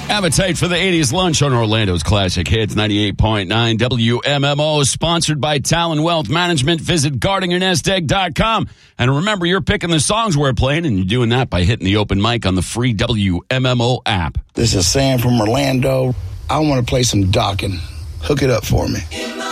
Appetite for the 80s lunch on Orlando's Classic Hits 98.9 WMMO, sponsored by Talon Wealth Management. Visit guardingyournestegg.com. And remember, you're picking the songs we're playing, and you're doing that by hitting the open mic on the free WMMO app. This is Sam from Orlando. I want to play some Dokken. Hook it up for me.